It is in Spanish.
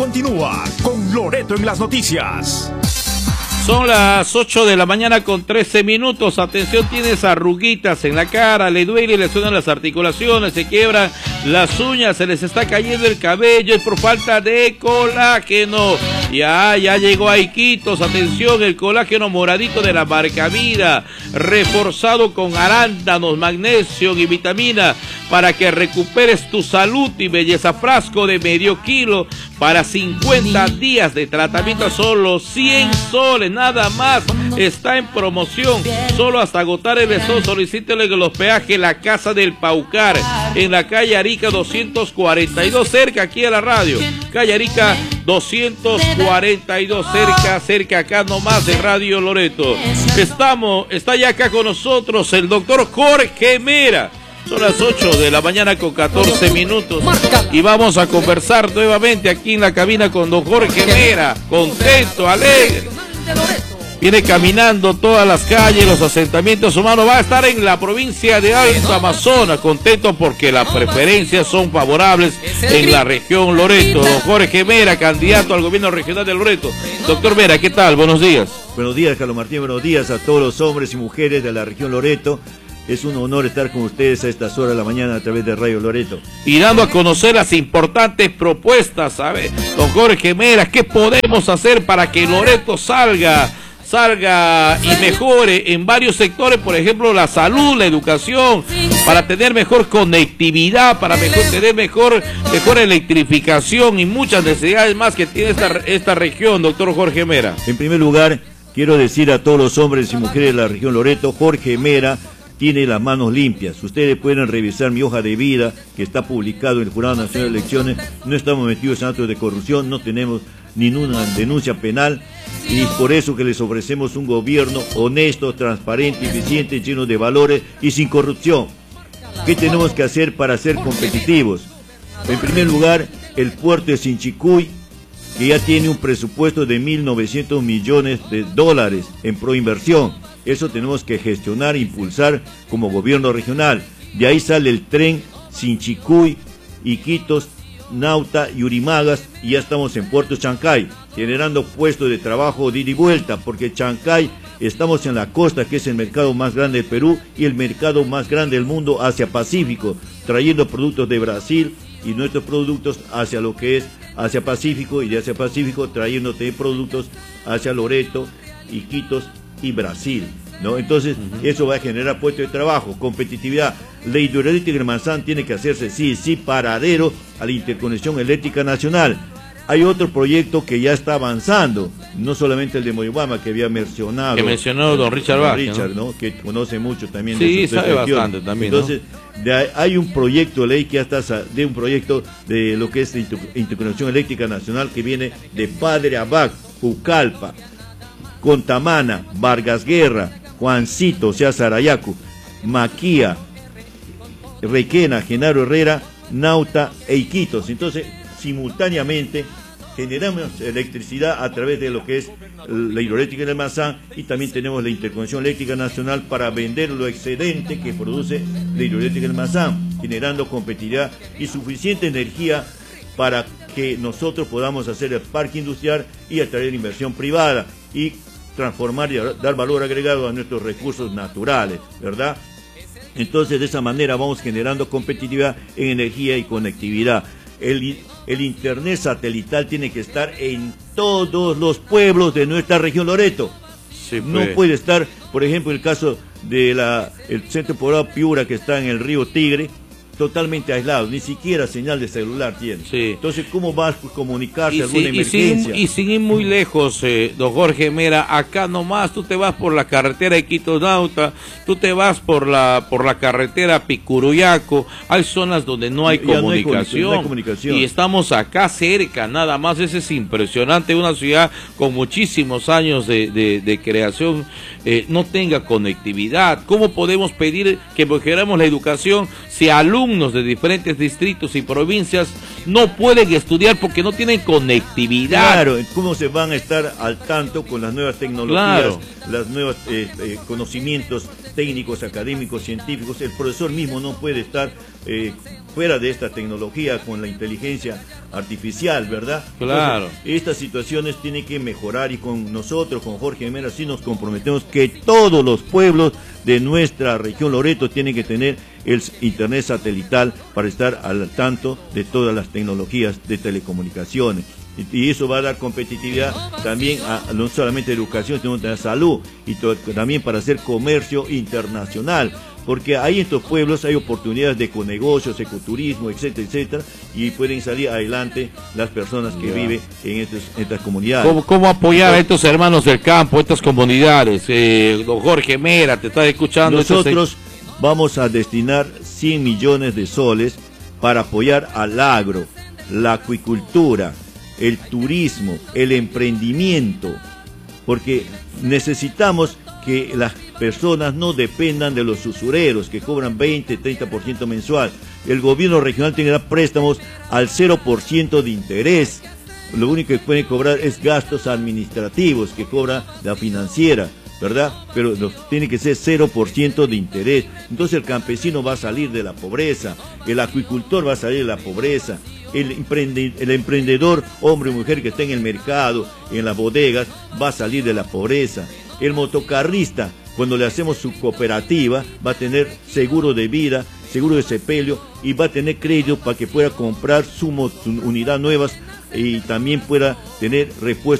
continúa con Loreto en las noticias. Son las 8 de la mañana con 13 minutos. Atención, tienes arruguitas en la cara, le duele, le suenan las articulaciones, se quiebran las uñas, se les está cayendo el cabello, es por falta de colágeno. Ya llegó a Iquitos. Atención, el colágeno moradito de la marca Vida, reforzado con arándanos, magnesio y vitamina para que recuperes tu salud y belleza. Frasco de medio kilo para 50 días de tratamiento a solo 100 soles, nada más. Está en promoción, solo hasta agotar el stock. Solicítelo en los peajes La Casa del Paucar, en la calle Arica 242, cerca aquí a la radio. Calle Arica 242, cerca acá nomás de Radio Loreto. Está ya acá con nosotros el doctor Jorge Mera. Son las 8 de la mañana con 14 minutos y vamos a conversar nuevamente aquí en la cabina con don Jorge Mera, contento, alegre. Viene caminando todas las calles, los asentamientos humanos, va a estar en la provincia de Alto Amazonas, contento porque las preferencias son favorables en la región Loreto. Don Jorge Mera, candidato al gobierno regional de Loreto. Doctor Mera, ¿qué tal? Buenos días. Buenos días, Carlos Martín, buenos días a todos los hombres y mujeres de la región Loreto. Es un honor estar con ustedes a estas horas de la mañana a través de Radio Loreto. Y dando a conocer las importantes propuestas, ¿sabe? Don Jorge Mera, ¿qué podemos hacer para que Loreto salga y mejore en varios sectores? Por ejemplo, la salud, la educación, para tener mejor conectividad, para tener mejor electrificación y muchas necesidades más que tiene esta región, doctor Jorge Mera. En primer lugar, quiero decir a todos los hombres y mujeres de la región Loreto, Jorge Mera tiene las manos limpias. Ustedes pueden revisar mi hoja de vida que está publicado en el Jurado Nacional de Elecciones. No estamos metidos en actos de corrupción, no tenemos ninguna denuncia penal y por eso que les ofrecemos un gobierno honesto, transparente, eficiente, lleno de valores y sin corrupción. ¿Qué tenemos que hacer para ser competitivos? En primer lugar, el puerto de Sinchicuy, que ya tiene un presupuesto de 1.900 millones de dólares en proinversión. Eso tenemos que gestionar e impulsar como gobierno regional. De ahí sale el tren Sinchicuy, Iquitos, Nauta y Urimagas, y ya estamos en Puerto Chancay, generando puestos de trabajo de ida y vuelta, porque Chancay estamos en la costa, que es el mercado más grande del Perú y el mercado más grande del mundo hacia Pacífico, trayendo productos de Brasil y nuestros productos hacia lo que es hacia Pacífico, y de Asia Pacífico trayéndote productos hacia Loreto, Iquitos y Brasil, ¿no? Entonces, eso va a generar puestos de trabajo, competitividad. La hidroeléctrica del Manzán tiene que hacerse, sí, paradero a la interconexión eléctrica nacional. Hay otro proyecto que ya está avanzando, no solamente el de Moyobamba, que había mencionado. Que mencionó don Richard Vázquez, ¿no? Que conoce mucho también. Sí, sabe bastante también, entonces, ¿no? Hay un proyecto de ley que ya está, de un proyecto de lo que es la interconexión eléctrica nacional, que viene de Padre Abac, Pucallpa, Contamana, Vargas Guerra, Juancito, o sea, Sarayacu, Maquia, Requena, Genaro Herrera, Nauta e Iquitos. Entonces, simultáneamente generamos electricidad a través de lo que es la hidroeléctrica del Mazán, y también tenemos la interconexión eléctrica nacional para vender lo excedente que produce la hidroeléctrica del Mazán, generando competitividad y suficiente energía para que nosotros podamos hacer el parque industrial y atraer inversión privada y transformar y dar valor agregado a nuestros recursos naturales, ¿verdad? Entonces, de esa manera vamos generando competitividad en energía y conectividad. El internet satelital tiene que estar en todos los pueblos de nuestra región Loreto. Sí, pues. No puede estar, por ejemplo, el caso de el centro poblado Piura, que está en el río Tigre, totalmente aislado, ni siquiera señal de celular tiene. Sí. Entonces, ¿cómo vas a comunicarse alguna emergencia? Y sin ir muy lejos, don Jorge Mera, acá nomás, tú te vas por la carretera Iquitos Nauta, tú te vas por la carretera Picuruyaco, hay zonas donde no hay comunicación, no hay comunicación, y estamos acá cerca, nada más. Eso es impresionante, una ciudad con muchísimos años de creación, no tenga conectividad. ¿Cómo podemos pedir que mejoremos la educación si alumnos de diferentes distritos y provincias no pueden estudiar porque no tienen conectividad? Claro, ¿cómo se van a estar al tanto con las nuevas tecnologías, claro, las nuevos conocimientos técnicos, académicos, científicos? El profesor mismo no puede estar fuera de esta tecnología con la inteligencia artificial, ¿verdad? Claro. Entonces, estas situaciones tienen que mejorar y con nosotros, con Jorge Mera, sí nos comprometemos que todos los pueblos de nuestra región Loreto tienen que tener el internet satelital para estar al tanto de todas las tecnologías de telecomunicaciones. Y eso va a dar competitividad también no solamente a educación, sino a salud y también para hacer comercio internacional. Porque ahí en estos pueblos hay oportunidades de econegocios, ecoturismo, etcétera, etcétera, y pueden salir adelante las personas que viven en estas comunidades. ¿Cómo apoyar a estos hermanos del campo, estas comunidades? Don Jorge Mera, te está escuchando. Nosotros vamos a destinar 100 millones de soles para apoyar al agro, la acuicultura, el turismo, el emprendimiento, porque necesitamos que las personas no dependan de los usureros que cobran 20, 30% mensual. El gobierno regional tiene que dar préstamos al 0% de interés. Lo único que pueden cobrar es gastos administrativos que cobra la financiera, ¿verdad? Pero tiene que ser 0% de interés. Entonces el campesino va a salir de la pobreza, el acuicultor va a salir de la pobreza, el emprendedor, hombre o mujer que está en el mercado, en las bodegas, va a salir de la pobreza. El motocarrista, cuando le hacemos su cooperativa, va a tener seguro de vida, seguro de sepelio y va a tener crédito para que pueda comprar su unidad nuevas y también pueda tener repuesto